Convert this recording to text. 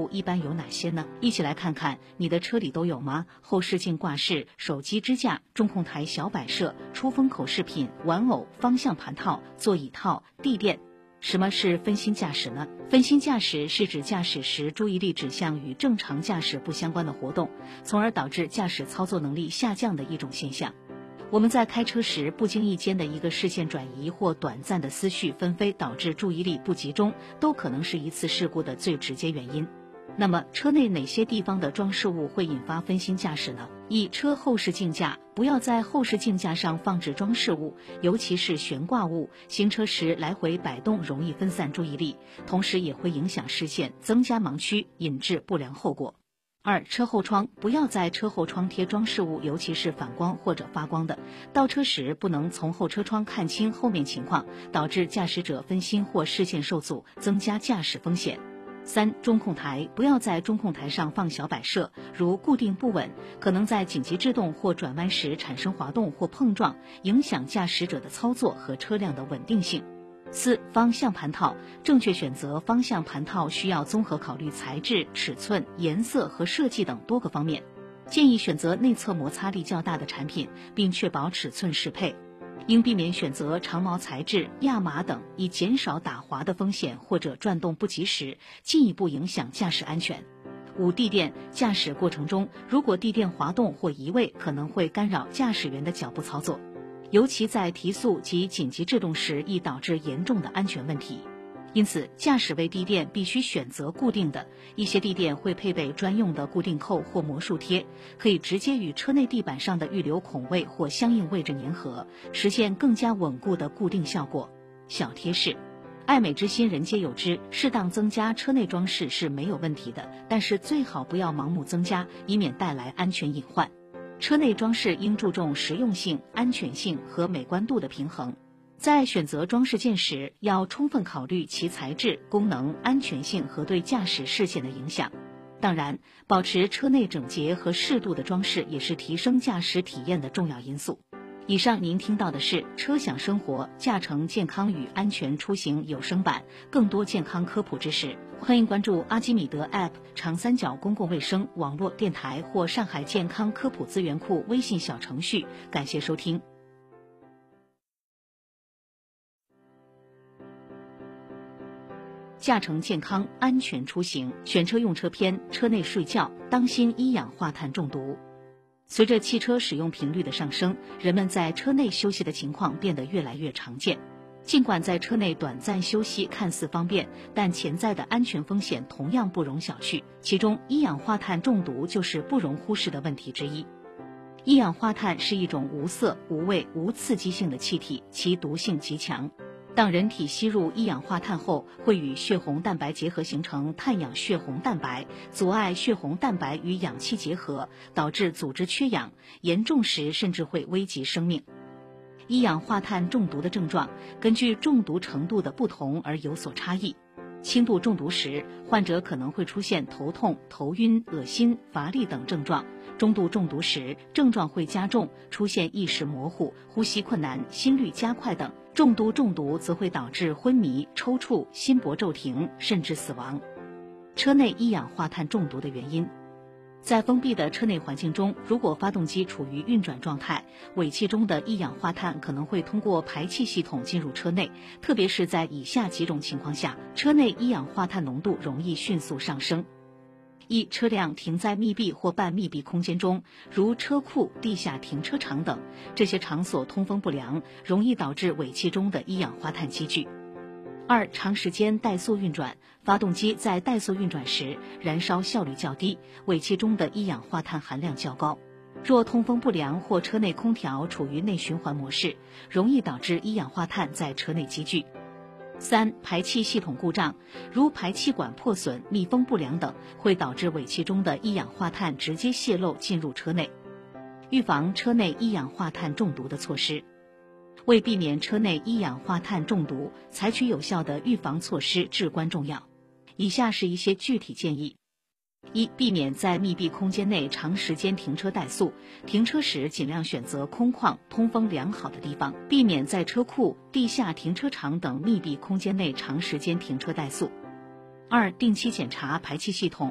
物一般有哪些呢？一起来看看你的车里都有吗？后视镜挂饰、手机支架、中控台小摆设、出风口饰品、玩偶、方向盘套、座椅套、地垫。什么是分心驾驶呢？分心驾驶是指驾驶时注意力指向与正常驾驶不相关的活动，从而导致驾驶操作能力下降的一种现象。我们在开车时不经意间的一个视线转移或短暂的思绪纷飞，导致注意力不集中，都可能是一次事故的最直接原因。那么车内哪些地方的装饰物会引发分心驾驶呢？一、车后视镜架，不要在后视镜架上放置装饰物，尤其是悬挂物，行车时来回摆动容易分散注意力，同时也会影响视线，增加盲区，引致不良后果。二、车后窗，不要在车后窗贴装饰物，尤其是反光或者发光的，倒车时不能从后车窗看清后面情况，导致驾驶者分心或视线受阻，增加驾驶风险。三、中控台，不要在中控台上放小摆设，如固定不稳，可能在紧急制动或转弯时产生滑动或碰撞，影响驾驶者的操作和车辆的稳定性。四、方向盘套，正确选择方向盘套需要综合考虑材质、尺寸、颜色和设计等多个方面，建议选择内侧摩擦力较大的产品，并确保尺寸适配。应避免选择长毛材质、亚麻等，以减少打滑的风险或者转动不及时，进一步影响驾驶安全。五、地垫，驾驶过程中如果地垫滑动或移位，可能会干扰驾驶员的脚步操作，尤其在提速及紧急制动时，易导致严重的安全问题。因此，驾驶位地垫必须选择固定的，一些地垫会配备专用的固定扣或魔术贴，可以直接与车内地板上的预留孔位或相应位置粘合，实现更加稳固的固定效果。小贴士：爱美之心人皆有之，适当增加车内装饰是没有问题的，但是最好不要盲目增加，以免带来安全隐患。车内装饰应注重实用性、安全性和美观度的平衡。在选择装饰件时，要充分考虑其材质、功能、安全性和对驾驶视线的影响。当然，保持车内整洁和适度的装饰也是提升驾驶体验的重要因素。以上您听到的是车享生活驾乘健康与安全出行有声版，更多健康科普知识，欢迎关注阿基米德 App、长三角公共卫生网络电台或上海健康科普资源库微信小程序。感谢收听。驾乘健康安全出行，选车用车篇，车内睡觉，当心一氧化碳中毒。随着汽车使用频率的上升，人们在车内休息的情况变得越来越常见。尽管在车内短暂休息看似方便，但潜在的安全风险同样不容小觑，其中一氧化碳中毒就是不容忽视的问题之一。一氧化碳是一种无色、无味、无刺激性的气体，其毒性极强。当人体吸入一氧化碳后，会与血红蛋白结合形成碳氧血红蛋白，阻碍血红蛋白与氧气结合，导致组织缺氧，严重时甚至会危及生命。一氧化碳中毒的症状根据中毒程度的不同而有所差异。轻度中毒时，患者可能会出现头痛、头晕、恶心、乏力等症状；中度中毒时，症状会加重，出现意识模糊、呼吸困难、心率加快等；重度中毒则会导致昏迷、抽搐、心搏骤停，甚至死亡。车内一氧化碳中毒的原因。在封闭的车内环境中，如果发动机处于运转状态，尾气中的一氧化碳可能会通过排气系统进入车内，特别是在以下几种情况下，车内一氧化碳浓度容易迅速上升。一、车辆停在密闭或半密闭空间中，如车库、地下停车场等，这些场所通风不良，容易导致尾气中的一氧化碳积聚。二、长时间怠速运转，发动机在怠速运转时，燃烧效率较低，尾气中的一氧化碳含量较高。若通风不良或车内空调处于内循环模式，容易导致一氧化碳在车内积聚。三、排气系统故障，如排气管破损、密封不良等，会导致尾气中的一氧化碳直接泄漏进入车内。预防车内一氧化碳中毒的措施。为避免车内一氧化碳中毒，采取有效的预防措施至关重要。以下是一些具体建议：一、避免在密闭空间内长时间停车怠速，停车时尽量选择空旷、通风良好的地方，避免在车库、地下停车场等密闭空间内长时间停车怠速。二、定期检查排气系统，